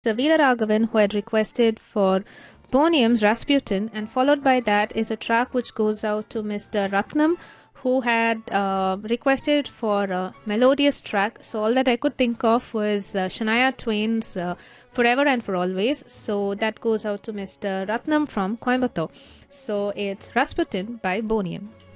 Veera Raghavan, who had requested for Bonium's Rasputin, and followed by that is a track which goes out to Mr. Ratnam, who had requested for a melodious track. So all that I could think of was Shania Twain's Forever and for Always. So that goes out to Mr. Ratnam from Coimbatore. So it's Rasputin by Bonium.